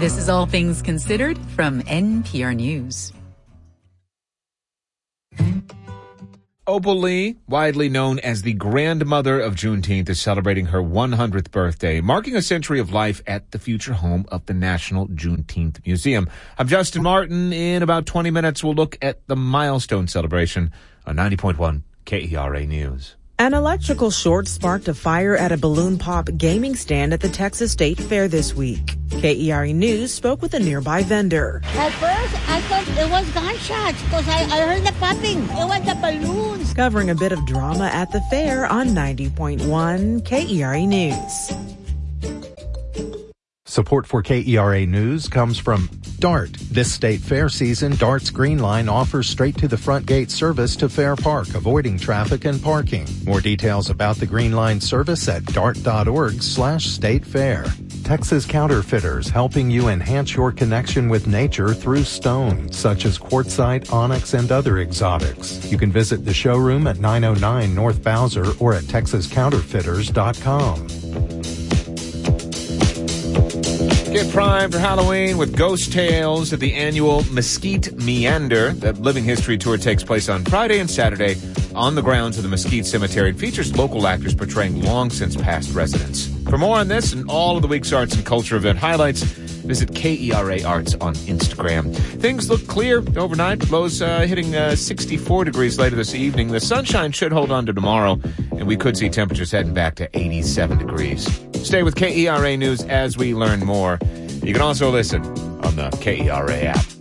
This is All Things Considered from NPR News. Opal Lee, widely known as the grandmother of Juneteenth, is celebrating her 100th birthday, marking a century of life at the future home of the National Juneteenth Museum. I'm Justin Martin. In about 20 minutes, we'll look at the milestone celebration on 90.1 KERA News. An electrical short sparked a fire at a balloon pop gaming stand at the Texas State Fair this week. KERA News spoke with a nearby vendor. At first, I thought it was gunshots because I heard the popping. It was the balloons. Covering a bit of drama at the fair on 90.1 KERA News. Support for KERA News comes from DART. This state fair season, DART's Green Line offers straight-to-the-front gate service to Fair Park, avoiding traffic and parking. More details about the Green Line service at dart.org/statefair. Texas Counterfeiters, helping you enhance your connection with nature through stone, such as quartzite, onyx, and other exotics. You can visit the showroom at 909 North Bowser or at texascounterfeiters.com. Get primed for Halloween with Ghost Tales at the annual Mesquite Meander. The Living History Tour takes place on Friday and Saturday on the grounds of the Mesquite Cemetery and features local actors portraying long-since-past residents. For more on this and all of the week's arts and culture event highlights, visit KERA Arts on Instagram. Things look clear overnight. Lows hitting 64 degrees later this evening. The sunshine should hold on to tomorrow, and we could see temperatures heading back to 87 degrees. Stay with KERA News as we learn more. You can also listen on the KERA app.